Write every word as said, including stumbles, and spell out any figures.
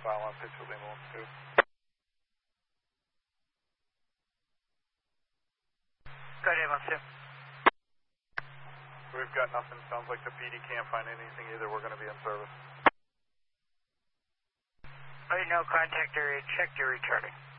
file on pitch with ambulance too. Go ahead, ambulance two. We've got nothing. Sounds like the P D can't find anything either. We're going to be in service. Alright, no contact area. Check your retarding.